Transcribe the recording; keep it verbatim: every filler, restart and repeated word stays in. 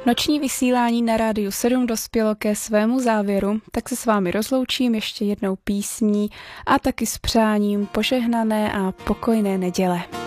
Noční vysílání na Rádiu sedm dospělo ke svému závěru, tak se s vámi rozloučím ještě jednou písní a taky s přáním požehnané a pokojné neděle.